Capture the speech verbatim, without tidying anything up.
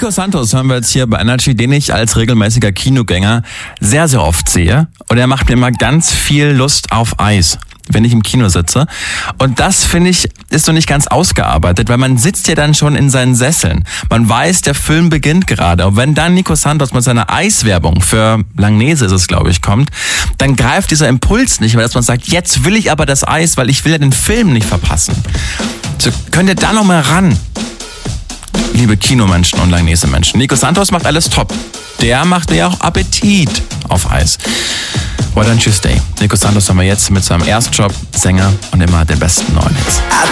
Nico Santos hören wir jetzt hier bei Energy, den ich als regelmäßiger Kinogänger sehr, sehr oft sehe. Und er macht mir immer ganz viel Lust auf Eis, wenn ich im Kino sitze. Und das, finde ich, ist noch nicht ganz ausgearbeitet, weil man sitzt ja dann schon in seinen Sesseln. Man weiß, der Film beginnt gerade. Und wenn dann Nico Santos mit seiner Eiswerbung für Langnese ist es, glaube ich, kommt, dann greift dieser Impuls nicht, weil dass man sagt, jetzt will ich aber das Eis, weil ich will ja den Film nicht verpassen. So, könnt ihr da noch mal ran, liebe Kinomenschen und Langnese-Menschen. Nico Santos macht alles top. Der macht mir auch Appetit auf Eis. Why don't you stay? Nico Santos haben wir jetzt mit seinem Erstjob, Sänger und immer den besten neuen Hits.